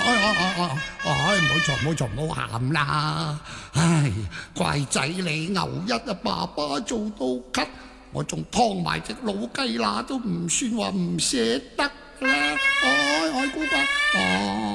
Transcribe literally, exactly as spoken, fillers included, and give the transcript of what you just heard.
唉唉唉，唔好嘈唔好嘈唔好喊啦！唉，乖仔你牛一啊，爸爸做到咳，我仲劏埋隻老雞乸都唔算話唔捨得啦！唉，愛姑爸，哦。